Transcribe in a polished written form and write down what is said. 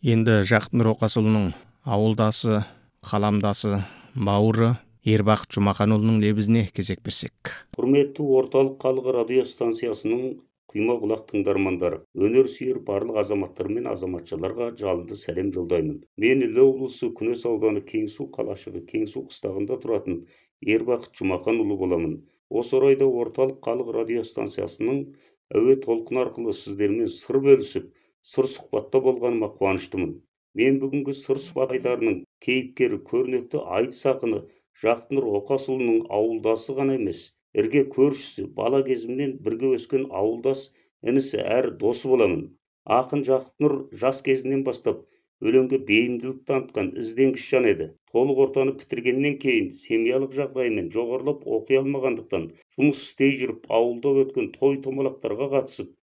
Енді Жақын Нұрокасұлының ауылдасы, қаламдасы, бауыры Ербақыт Жұмақанұлының лебізіне кезек берсек. Құрметті орталық халық радио станциясының құйма құлақ тыңдармандары, өнер сүйер барлық азаматтар мен азаматшаларға жалынды сәлем жолдаймын. Мен Іле облысы Күнес ауданы Кеңсу қалашығы Кеңсу қыстағында тұратын Ербақыт Жұмақанұлы боламын. Осы орайда орталық халық радио станциясының әуе толқын арқылы сіздермен сыр бөлісіп, сыр сұхбатта болғаныма қуаныштымын. Мен бүгінгі сыр сұхбат айдарының кейіпкері, көрнекті айтыс ақыны Жақын Нұрокасұлының ауылдасы ғана емес, ірге көршісі, бала кезімнен бірге өскен ауылдас інісі әрі досы боламын. Ақын Жақын Нұр жас кезінен бастап өлеңге бейімділік танытқан ізденгіш жан еді. Толық ортаны бітіргеннен кейін семьялық жағдаймен жоғарылап оқи алмағандықтан жұмыс істей жүріп ауылда өткен той томалақтарға қатысып,